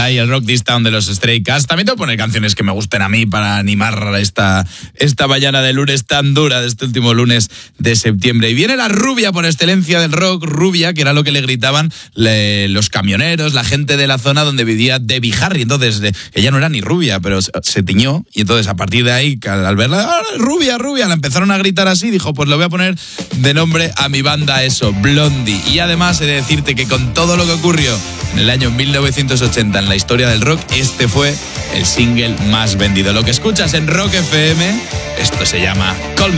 y el Rock This Town de los Stray Cats. También te voy a poner canciones que me gusten a mí para animar esta mañana de lunes tan dura, de este último lunes de septiembre. Y viene la rubia por excelencia del rock, Rubia, que era lo que le gritaban los camioneros, la gente de la zona donde vivía Debbie Harry. Entonces, ella no era ni rubia, pero se tiñó. Y entonces, a partir de ahí, al verla, rubia, la empezaron a gritar así. Dijo, pues le voy a poner de nombre a mi banda eso, Blondie. Y además he de decirte que con todo lo que ocurrió en el año 1980 en la historia del rock, este fue el single más vendido. Lo que escuchas en Rock FM, esto se llama Call Me